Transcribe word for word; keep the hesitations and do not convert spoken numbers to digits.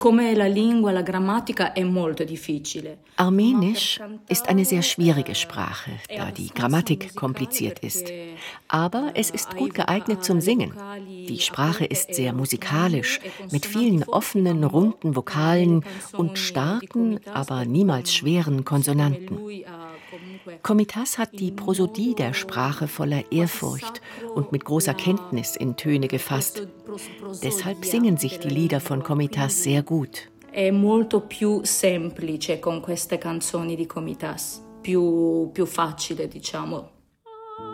Armenisch ist eine sehr schwierige Sprache, da die Grammatik kompliziert ist. Aber es ist gut geeignet zum Singen. Die Sprache ist sehr musikalisch, mit vielen offenen, runden Vokalen und starken, aber niemals schweren Konsonanten. Komitas hat die Prosodie der Sprache voller Ehrfurcht und mit großer Kenntnis in Töne gefasst. Deshalb singen sich die Lieder von Komitas sehr gut. È molto più semplice con queste canzoni di Komitas, più, più facile, diciamo.